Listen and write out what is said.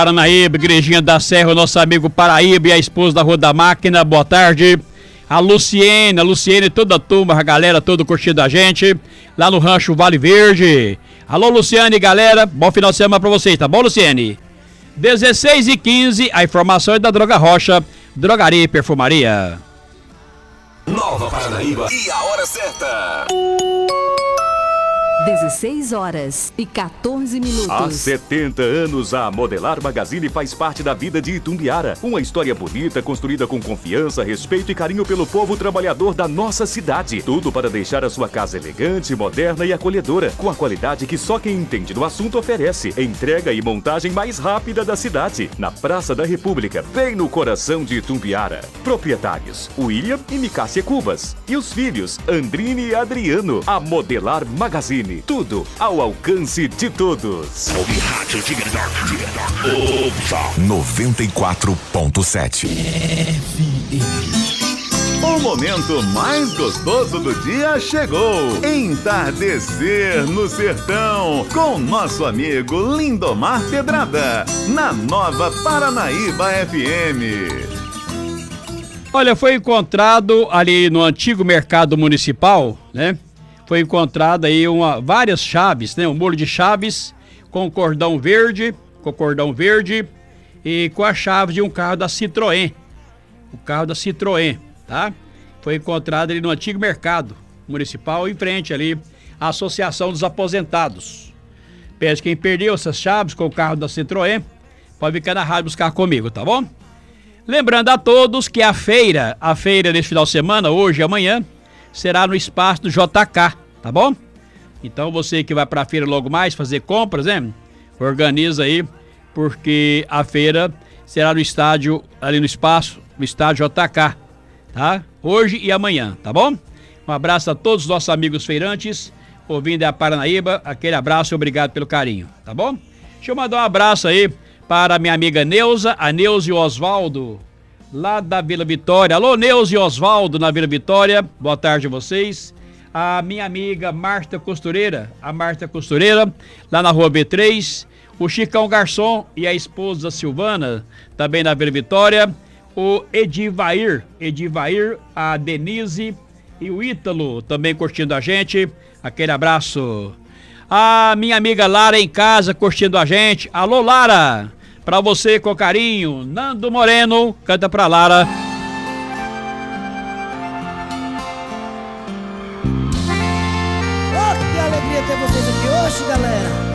Paranaíba, Igrejinha da Serra, o nosso amigo Paraíba e a esposa da Rua da Máquina, boa tarde. A Luciene, toda a turma, a galera toda curtindo a gente, lá no Rancho Vale Verde. Alô, Luciane, galera, bom final de semana pra vocês, tá bom, Luciene? 16h15, a informação é da Droga Rocha, Drogaria e Perfumaria. Nova Paranaíba e a hora certa. 16h14. Há 70 anos, a Modelar Magazine faz parte da vida de Itumbiara. Uma história bonita, construída com confiança, respeito e carinho pelo povo trabalhador da nossa cidade. Tudo para deixar a sua casa elegante, moderna e acolhedora, com a qualidade que só quem entende do assunto oferece. Entrega e montagem mais rápida da cidade, na Praça da República, bem no coração de Itumbiara. Proprietários, William e Micácia Cubas. E os filhos, Andrine e Adriano. A Modelar Magazine. Tudo ao alcance de todos. 94.7 O momento mais gostoso do dia chegou. Entardecer no sertão com nosso amigo Lindomar Pedrada, na Nova Paranaíba FM. Olha, foi encontrado ali no antigo mercado municipal, né? Foi encontrado aí várias chaves, né? Um molho de chaves com cordão verde e com a chave de um carro da Citroën. O carro da Citroën, tá? Foi encontrado ali no antigo mercado municipal, em frente ali à Associação dos Aposentados. Peço quem perdeu essas chaves com o carro da Citroën, pode ficar na rádio buscar comigo, tá bom? Lembrando a todos que a feira desse final de semana, hoje e amanhã, será no espaço do JK, tá bom? Então você que vai pra feira logo mais fazer compras, né? Organiza aí, porque a feira será no estádio, ali no espaço, no estádio JK, tá? Hoje e amanhã, tá bom? Um abraço a todos os nossos amigos feirantes, ouvindo a Paranaíba, aquele abraço e obrigado pelo carinho, tá bom? Deixa eu mandar um abraço aí para a minha amiga Neuza, a Neuza e o Osvaldo, lá da Vila Vitória. Alô, Neuza e Osvaldo na Vila Vitória, boa tarde a vocês. A minha amiga Marta Costureira, lá na Rua B3. O Chicão Garçom e a esposa Silvana, também na Vila Vitória. O Edivair, a Denise e o Ítalo, também curtindo a gente. Aquele abraço. A minha amiga Lara em casa, curtindo a gente. Alô, Lara! Pra você com carinho, Nando Moreno, canta pra Lara.